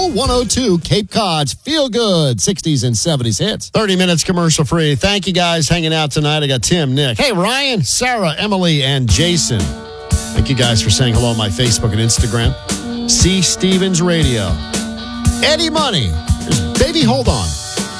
102 Cape Cod's Feel Good 60s and 70s hits. 30 minutes commercial free. Thank you guys hanging out tonight. I got Tim, Nick, hey, Ryan, Sarah, Emily, and Jason. Thank you guys for saying hello on my Facebook and Instagram. C. Stevens Radio. Eddie Money. Baby, hold on.